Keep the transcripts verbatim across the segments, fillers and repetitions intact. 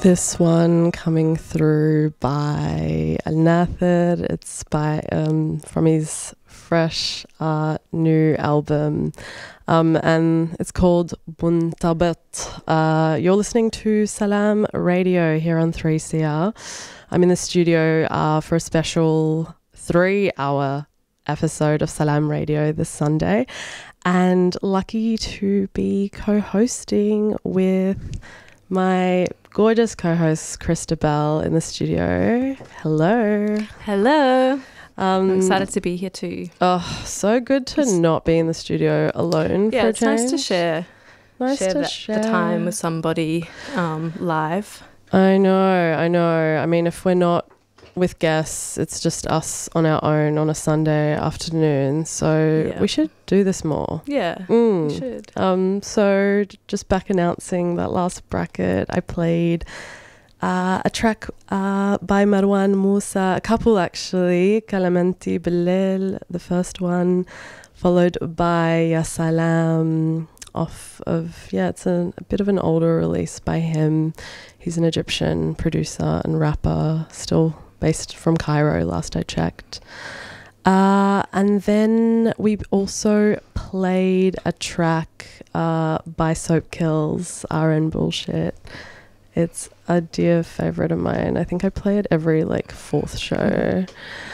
This one coming through by Al Nathir. It's by um, from his fresh uh, new album, um, and it's called Buntabet. Uh, you're listening to Salam Radio here on three C R. I'm in the studio uh, for a special three-hour episode of Salam Radio this Sunday, and lucky to be co-hosting with my gorgeous co-host Christabel in the studio. Hello. Hello. Um, I'm excited to be here too. Oh, so good to it's, not be in the studio alone. Yeah, for a it's change. nice to share. Nice share to the, share the time with somebody um, live. I know, I know. I mean, if we're not with guests, it's just us on our own on a Sunday afternoon. So yeah. we should do this more. Yeah, mm. we should. Um, so just back announcing that last bracket, I played uh, a track uh, by Marwan Musa, a couple actually, Kalamenti Bilal, the first one, followed by Ya Salam, off of, yeah, it's a, a bit of an older release by him. He's an Egyptian producer and rapper, still based from Cairo, last I checked. Uh, and then we also played a track uh, by Soap Kills, R N Bullshit. It's a dear favourite of mine. I think I play it every like fourth show.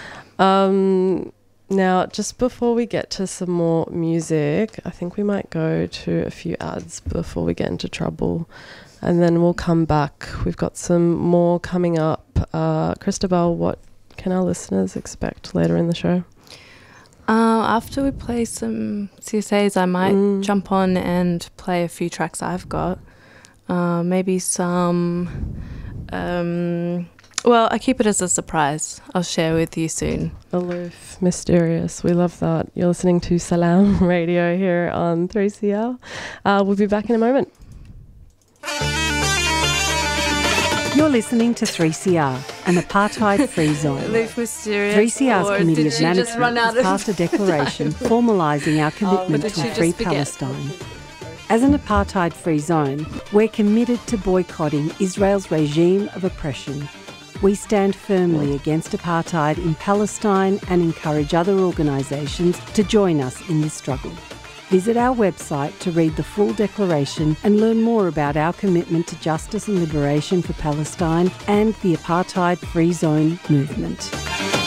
Um, now, just before we get to some more music, I think we might go to a few ads before we get into trouble. And then we'll come back. We've got some more coming up. Uh, Christabel, what can our listeners expect later in the show? Uh, after we play some C S As, I might mm. jump on and play a few tracks I've got. Uh, maybe some... Um, well, I keep it as a surprise. I'll share with you soon. Aloof, mysterious. We love that. You're listening to Salam Radio here on three C R. Uh, we'll be back in a moment. You're listening to three C R, an apartheid-free zone. Aloof, mysterious. three C R's Committee of Management has of passed a declaration formalising our commitment oh, to a free Palestine. As an apartheid-free zone, we're committed to boycotting Israel's regime of oppression. We stand firmly against apartheid in Palestine and encourage other organisations to join us in this struggle. Visit our website to read the full declaration and learn more about our commitment to justice and liberation for Palestine and the apartheid-free zone movement.